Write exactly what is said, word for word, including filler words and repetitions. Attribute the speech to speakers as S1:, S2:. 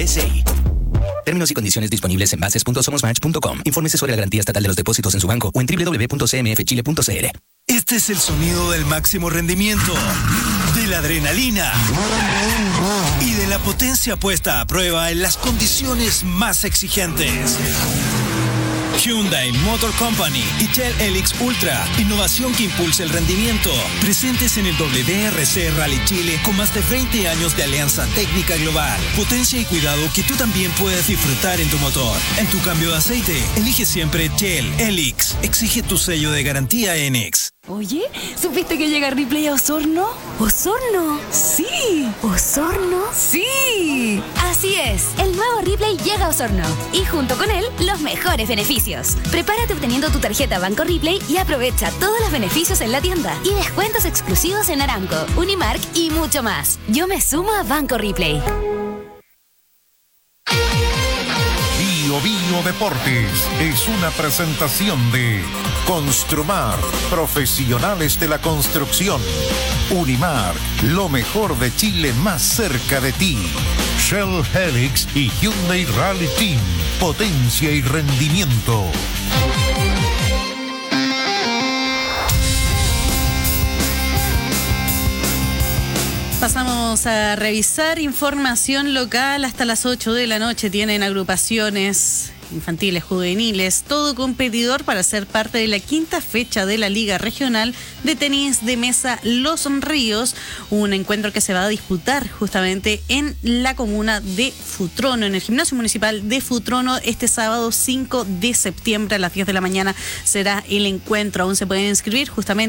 S1: S I. Términos y condiciones disponibles en bases punto somosmatch punto com. Infórmese sobre la garantía estatal de los depósitos en su banco o en doble u doble u doble u punto c m f chile punto c l.
S2: Este es el sonido del máximo rendimiento, de la adrenalina y de la potencia puesta a prueba en las condiciones más exigentes. Hyundai Motor Company y Shell Helix Ultra, innovación que impulsa el rendimiento. Presentes en el W R C Rally Chile con más de veinte años de alianza técnica global. Potencia y cuidado que tú también puedes disfrutar en tu motor. En tu cambio de aceite, elige siempre Shell Helix. Exige tu sello de garantía Enix.
S3: Oye, ¿supiste que llega Ripley a Osorno? ¿Osorno? Sí. ¿Osorno? Sí.
S4: Así es, el nuevo Ripley llega a Osorno y junto con él los mejores beneficios. Prepárate obteniendo tu tarjeta Banco Ripley y aprovecha todos los beneficios en la tienda y descuentos exclusivos en Aramco, Unimark y mucho más. Yo me sumo a Banco Ripley.
S5: Bio Bio Deportes es una presentación de Construmar, profesionales de la construcción. Unimar, lo mejor de Chile más cerca de ti. Shell Helix y Hyundai Rally Team, potencia y rendimiento.
S6: Pasamos a revisar información local. Hasta las ocho de la noche tienen agrupaciones infantiles, juveniles, todo competidor para ser parte de la quinta fecha de la Liga Regional de Tenis de Mesa Los Ríos, un encuentro que se va a disputar justamente en la comuna de Futrono, en el Gimnasio Municipal de Futrono, este sábado cinco de septiembre a las diez de la mañana será el encuentro. Aún se pueden inscribir justamente